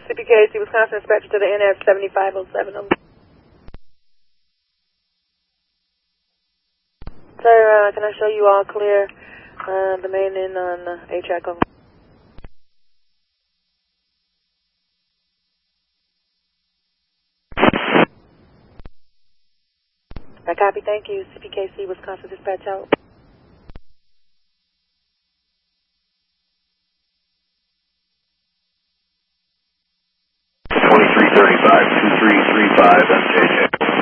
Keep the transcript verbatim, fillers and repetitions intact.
C P K C, Wisconsin Dispatcher to the N S seventy-five oh seven. Sir, uh, can I show you all clear uh, the main in on uh, A-track over? I copy, thank you. C P K C, Wisconsin Dispatch out. twenty-three thirty-five, two three three five, M J J.